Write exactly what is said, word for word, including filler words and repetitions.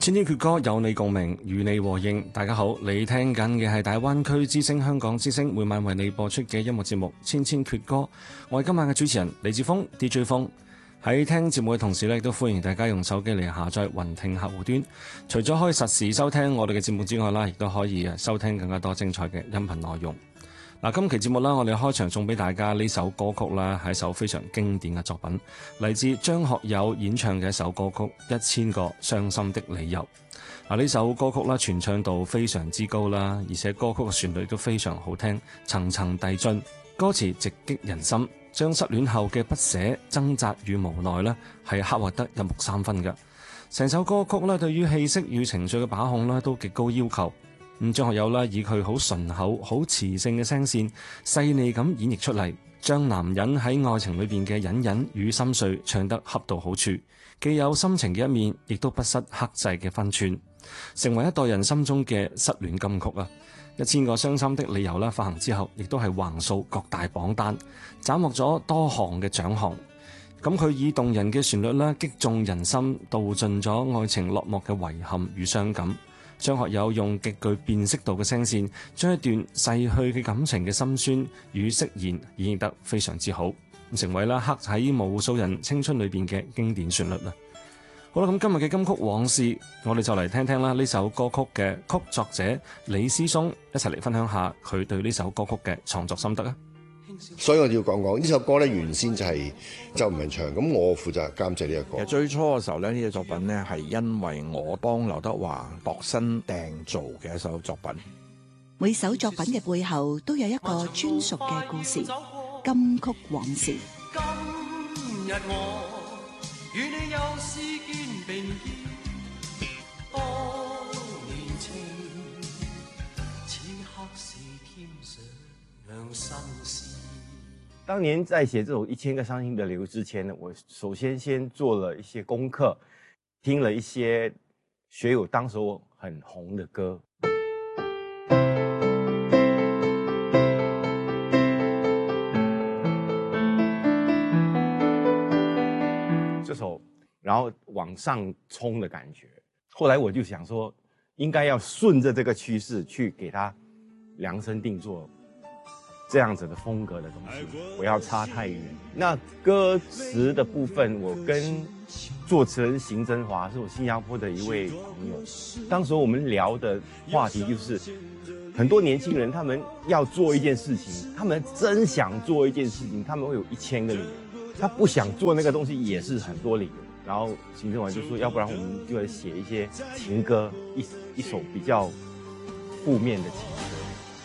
千千闕歌有你共鳴，與你和應。大家好，你聽緊嘅係大灣區之聲香港之聲每晚為你播出嘅音樂節目《千千闕歌》。我係今晚嘅主持人李志峰 D J 峰。喺聽節目嘅同時咧，亦都歡迎大家用手機嚟下載雲聽客戶端。除咗可以實時收聽我哋嘅節目之外啦，亦都可以收聽更加多精彩嘅音頻內容。嗱，今期節目啦，我哋開場送俾大家呢首歌曲啦，係一首非常經典嘅作品，嚟自張學友演唱嘅一首歌曲《一千個傷心的理由》。嗱，呢首歌曲啦，傳唱度非常之高啦，而且歌曲嘅旋律都非常好聽，層層遞進，歌詞直擊人心，將失戀後嘅不捨、掙扎與無奈呢係刻畫得一目三分嘅。成首歌曲呢，對於氣息與情緒嘅把控呢都極高要求。咁張學友啦，以佢好順口、好磁性嘅聲線，細膩咁演繹出嚟，將男人喺愛情裏邊嘅隱忍與心碎唱得恰到好處，既有深情嘅一面，亦都不失克制嘅分寸，成為一代人心中嘅失戀金曲啊！一千個傷心的理由啦，發行之後，亦都係橫掃各大榜單，斬獲咗多項嘅獎項。咁佢以動人嘅旋律啦，擊中人心，道盡咗愛情落幕嘅遺憾與傷感。張學友用極具辨識度嘅聲線，將一段逝去嘅感情嘅心酸與釋然演繹得非常之好，成為啦刻喺無數人青春裏邊嘅經典旋律啦。好啦，咁今日嘅金曲往事，我哋就嚟聽聽啦呢首歌曲嘅曲作者李思松，一齊嚟分享下佢對呢首歌曲嘅創作心得啊！ 所以我要講講呢首歌咧，原先就係周文唱，咁我負責監製呢一個。 其實最初嘅時候咧，呢隻作品咧係因為我幫劉德華度身訂造嘅一首作品。 每首作品嘅背後都有一個專屬嘅故事，金曲往事。 今日我與你又試肩並肩，多年情，此刻是添上新事。 當年在寫這首《一千個傷心的理由》之前呢，我首先先做了一些功課，聽了一些學友當時我很紅的歌。這首，然後往上衝的感覺。後來我就想說，應該要順着這個趨勢去給它量身定做。這樣子的風格的東西，不要差太遠。那歌詞的部分，我跟作詞人邢振華是我新加坡的一位朋友。當時我們聊的話題就是，很多年輕人他們要做一件事情，他們真想做一件事情，他們會有一千個理由。他不想做那個東西也是很多理由。然後邢振華就說，要不然我們就來寫一些情歌，一一首比較負面的情